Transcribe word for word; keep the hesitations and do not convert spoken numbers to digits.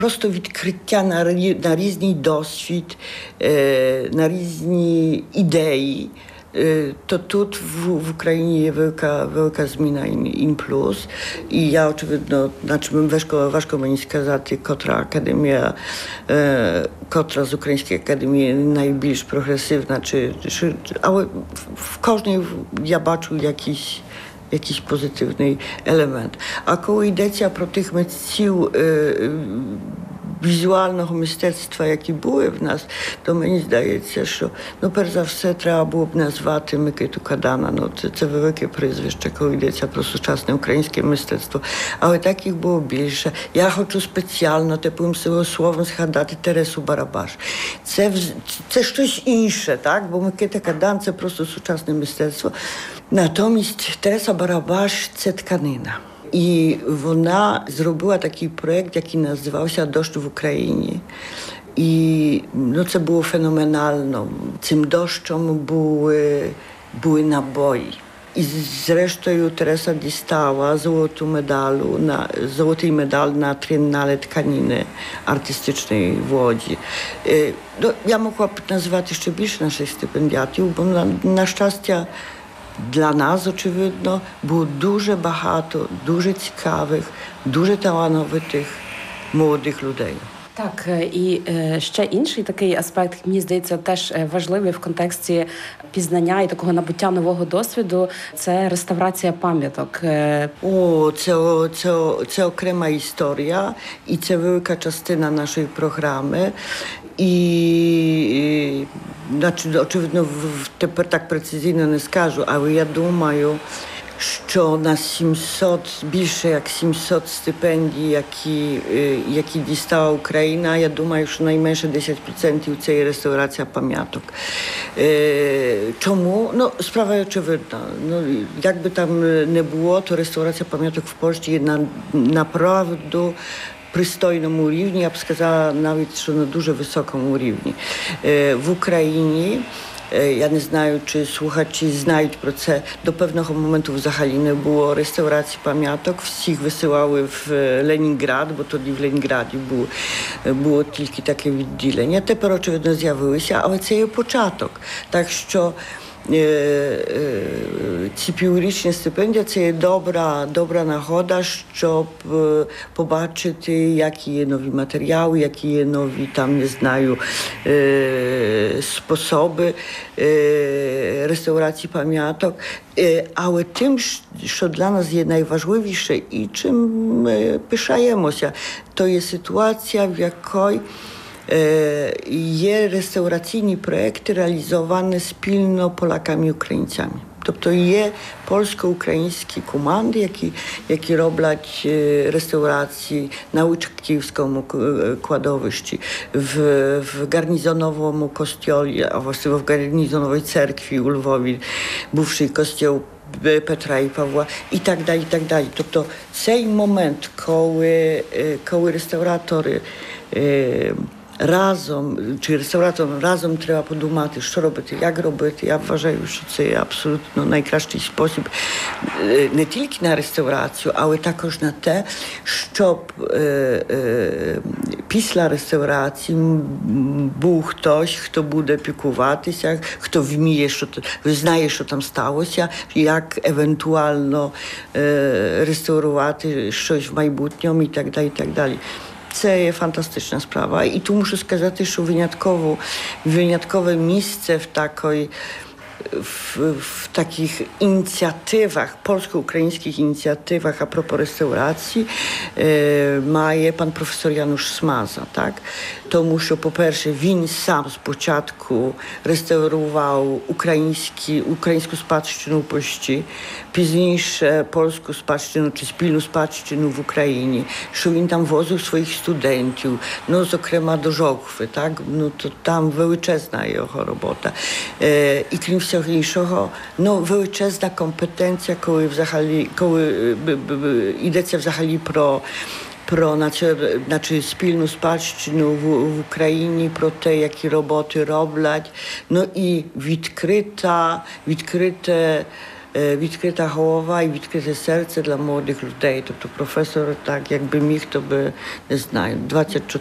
Просто відкриття на, на різний досвід, на різні ідеї. To tu w, w Ukrainie jest wielka, wielka zmiana in, in plus. I ja oczywiście, znaczy bym weszko, ważko mені сказати, котра академія, е, котра з Української академії найбільш прогресивна, чи, чи, але в кожній я бачу якийсь, якийсь позитивний елемент. А коли йдеться про тих митців, е, візуального мистецтва, які були в нас, то мені здається, що, ну, перш за все, треба було б назвати Микиту Кадана. Ну, це, це велике прізвище, коли йдеться про сучасне українське мистецтво. Але так їх було більше. Я хочу спеціально теплим словом згадати Тересу Барабаш. Це, це щось інше, так? Бо Микита Кадан – це просто сучасне мистецтво. Натомість Тереса Барабаш – це тканина. І вона зробила такий проєкт, який називався «Дощ в Україні». І ну, це було феноменально. Цим дощом були, були набої. І зрештою Тереса дістала золоту медалю, на, золотий медаль на трієннале тканини артистичної в Łodzi. Е, ну, я могла б назвати ще більше наших стипендіатів, бо на, на щастя, для нас, очевидно, було дуже багато, дуже цікавих, дуже талановитих молодих людей. Так, і ще інший такий аспект, мені здається, теж важливий в контексті пізнання і такого набуття нового досвіду – це реставрація пам'яток. О, це, це, це окрема історія, і це велика частина нашої програми. І, значить, очевидно, тепер так прецизійно не скажу, але я думаю, що на сімсот, більше як сімсот стипендій, які, які дістала Україна, я думаю, що найменше десять відсотків це є реставрація пам'яток. Чому? Ну, справа очевидна. Ну, якби там не було, то реставрація пам'яток в Польщі є на, направду пристойному рівні, я б сказала навіть, що на дуже високому рівні. В Україні, я не знаю, чи słuchacze знають про це, до певного моменту взагалі не було реставрації пам'яток. Всіх висилали в Ленінград, бо тоді в Ленінграді було, було тільки таке відділення. Тепер, очевидно, з'явилися, але це є початок. Так що ці піврічні стипендії – це є добра, добра нагода, щоб побачити, які є нові матеріали, які є нові, там, не знаю, способи реставрації пам'яток. Але тим, що для нас є найважливіше і чим ми пишаємося, то є ситуація, в якій є реставраційні проекти реалізовані спільно Полаками і українцями. Тобто є польсько-українські команди, які, які роблять реставрації на Łyczkowskim кладовищі, в, в гарнізоновому костьолі, а власне в гарнізоновій церкві у Львові, бувший костьол Петра і Павла, і так далі, і так далі. Тобто цей момент, коли, коли реставратори разом, чи реставраторам разом треба подумати, що робити, як робити. Я вважаю, що це абсолютно найкращий спосіб не тільки на реставрацію, але також на те, щоб е, е, після реставрації був хтось, хто буде піклуватися, хто вміє, що, знає, що там сталося, як евентуально е, реставрувати щось в майбутньому і так далі, і так далі. Це є фантастична справа. І tu muszę сказати, що винятково, виняткове місце в такій w, w takich inicjatywach, polsko-ukraińskich inicjatywach a propos restauracji e, ma je pan profesor Janusz Smaza, tak? Тому що, по-перше, він сам спочатку реставрував українські, українську спадщину в Польщі, пізніше польську спадщину чи спільну спадщину в Україні, що він там возив своїх студентів, ну, зокрема до Żochwy, так? Ну, то там величезна його робота. Е, і крім всього іншого, ну, величезна компетенція, коли взагалі, коли б, б, б, йдеться взагалі про про значить, спільну спадщину в, в Україні, про те, які роботи роблять. Ну і відкрита, відкрите е, відкрита голова і відкрите серце для молодих людей. Тобто професор так, якби міг, то би, не знаю, двадцять